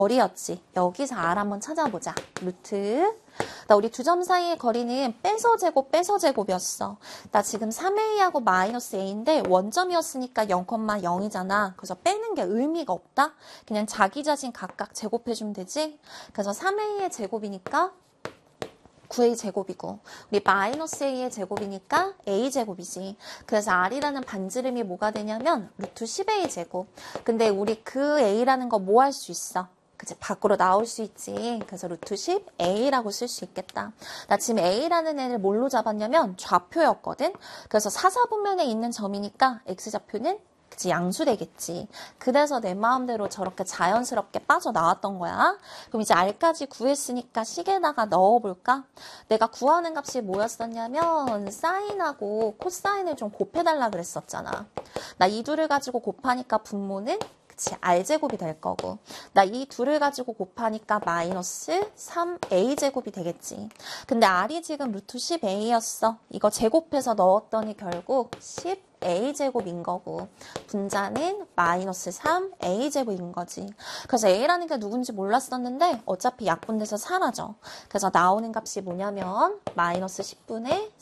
거리였지. 여기서 R 한번 찾아보자. 루트. 나 우리 두 점 사이의 거리는 빼서 제곱이었어. 나 지금 3a하고 마이너스 a인데 원점이었으니까 0,0이잖아. 그래서 빼는 게 의미가 없다. 그냥 자기 자신 각각 제곱해주면 되지. 그래서 3a의 제곱이니까 9a 제곱이고 우리 마이너스 a의 제곱이니까 a 제곱이지. 그래서 r이라는 반지름이 뭐가 되냐면 루트 10a 제곱. 근데 우리 그 a라는 거 뭐 할 수 있어? 그치, 밖으로 나올 수 있지. 그래서 루트 10a라고 쓸 수 있겠다. 나 지금 a라는 애를 뭘로 잡았냐면 좌표였거든. 그래서 사사분면에 있는 점이니까 x좌표는 그치, 양수되겠지. 그래서 내 마음대로 저렇게 자연스럽게 빠져나왔던 거야. 그럼 이제 r까지 구했으니까 식에다가 넣어볼까? 내가 구하는 값이 뭐였었냐면 사인하고 코사인을 좀 곱해달라 그랬었잖아. 나 이 둘을 가지고 곱하니까 분모는 그치, r제곱이 될 거고 나 이 둘을 가지고 곱하니까 마이너스 3a제곱이 되겠지. 근데 r이 지금 루트 10a였어. 이거 제곱해서 넣었더니 결국 10a제곱인 거고 분자는 마이너스 3a제곱인 거지. 그래서 a라는 게 누군지 몰랐었는데 어차피 약분돼서 사라져. 그래서 나오는 값이 뭐냐면 마이너스 10분의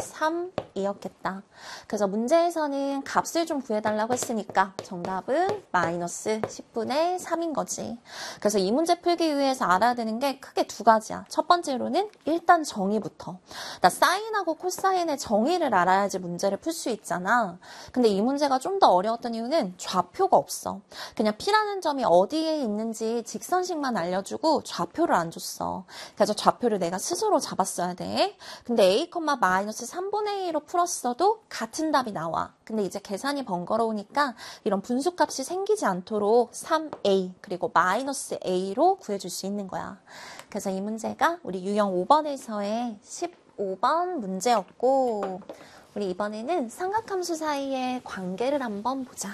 3이었겠다. 그래서 문제에서는 값을 좀 구해달라고 했으니까 정답은 마이너스 10분의 3인 거지. 그래서 이 문제 풀기 위해서 알아야 되는 게 크게 두 가지야. 첫 번째로는 일단 정의부터. 나 사인하고 코사인의 정의를 알아야지 문제를 풀 수 있잖아. 근데 이 문제가 좀 더 어려웠던 이유는 좌표가 없어. 그냥 P라는 점이 어디에 있는지 직선식만 알려주고 좌표를 안 줬어. 그래서 좌표를 내가 스스로 잡았어야 돼. 근데 a, 마이너스 3분의 1로 풀었어도 같은 답이 나와. 근데 이제 계산이 번거로우니까 이런 분수값이 생기지 않도록 3a 그리고 마이너스 a로 구해줄 수 있는 거야. 그래서 이 문제가 우리 유형 5번에서의 15번 문제였고 우리 이번에는 삼각함수 사이의 관계를 한번 보자.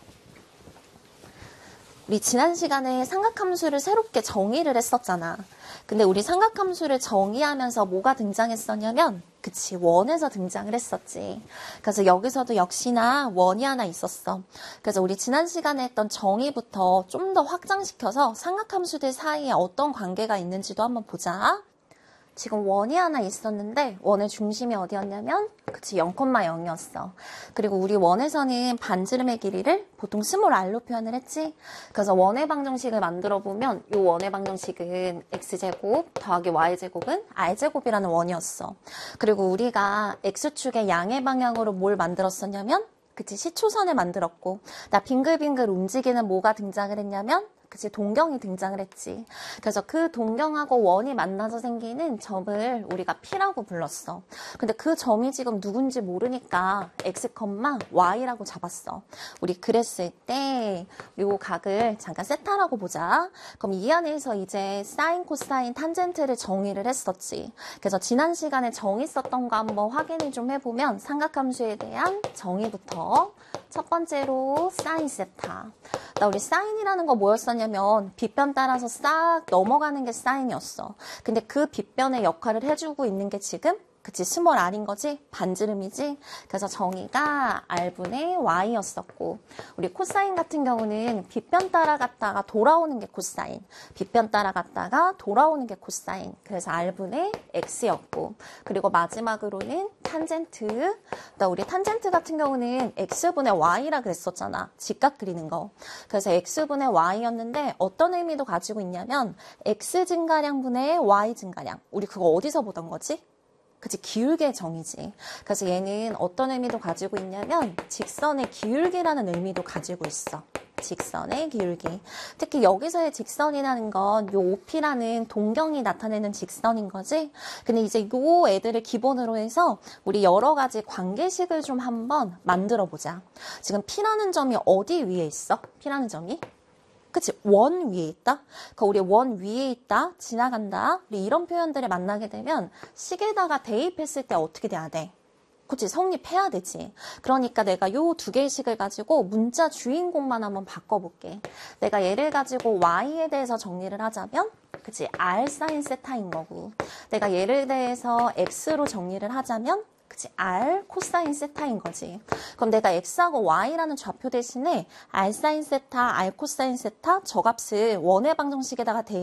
우리 지난 시간에 삼각함수를 새롭게 정의를 했었잖아. 근데 우리 삼각함수를 정의하면서 뭐가 등장했었냐면 그치, 원에서 등장을 했었지. 그래서 여기서도 역시나 원이 하나 있었어. 그래서 우리 지난 시간에 했던 정의부터 좀 더 확장시켜서 삼각함수들 사이에 어떤 관계가 있는지도 한번 보자. 지금 원이 하나 있었는데 원의 중심이 어디였냐면 그치 0,0이었어. 그리고 우리 원에서는 반지름의 길이를 보통 스몰 r로 표현을 했지. 그래서 원의 방정식을 만들어 보면 이 원의 방정식은 x제곱 더하기 y제곱은 r제곱이라는 원이었어. 그리고 우리가 x축의 양의 방향으로 뭘 만들었었냐면 그치 시초선을 만들었고 나 빙글빙글 움직이는 뭐가 등장을 했냐면 그치 동경이 등장을 했지. 그래서 그 동경하고 원이 만나서 생기는 점을 우리가 P라고 불렀어. 근데 그 점이 지금 누군지 모르니까 X, Y라고 잡았어. 우리 그랬을 때 요 각을 잠깐 세타라고 보자. 그럼 이 안에서 이제 사인, 코사인, 탄젠트를 정의를 했었지. 그래서 지난 시간에 정의 썼던 거 한번 확인을 좀 해보면 삼각함수에 대한 정의부터 첫 번째로 사인 세타. 나 우리 사인이라는 거 뭐였었냐면 빗변 따라서 싹 넘어가는 게 사인이었어. 근데 그 빗변의 역할을 해주고 있는 게 지금 그치 스몰 r인 거지? 반지름이지? 그래서 정의가 r분의 y였었고 우리 코사인 같은 경우는 빗변 따라갔다가 돌아오는 게 코사인 빗변 따라갔다가 돌아오는 게 코사인 그래서 r분의 x였고 그리고 마지막으로는 탄젠트 우리 탄젠트 같은 경우는 x분의 y라 그랬었잖아. 직각 그리는 거. 그래서 x분의 y였는데 어떤 의미도 가지고 있냐면 x 증가량분의 y 증가량 우리 그거 어디서 보던 거지? 그치, 기울기의 정의지. 그래서 얘는 어떤 의미도 가지고 있냐면 직선의 기울기라는 의미도 가지고 있어. 직선의 기울기. 특히 여기서의 직선이라는 건 요 OP라는 동경이 나타내는 직선인 거지. 근데 이제 요 애들을 기본으로 해서 우리 여러 가지 관계식을 좀 한번 만들어 보자. 지금 P라는 점이 어디 위에 있어? P라는 점이? 그치? 원 위에 있다? 그러니까 우리 원 위에 있다? 지나간다? 우리 이런 표현들을 만나게 되면 식에다가 대입했을 때 어떻게 돼야 돼? 그치? 성립해야 되지. 그러니까 내가 요 두 개의 식을 가지고 문자 주인공만 한번 바꿔볼게. 내가 얘를 가지고 y에 대해서 정리를 하자면 그치? r 사인 세타인 거고 내가 얘를 대해서 x로 정리를 하자면 그치? R 코사인 세타인 거지. 그럼 내가 X하고 Y라는 좌표 대신에 R 사인 세타, R 코사인 세타 저 값을 원의 방정식에다가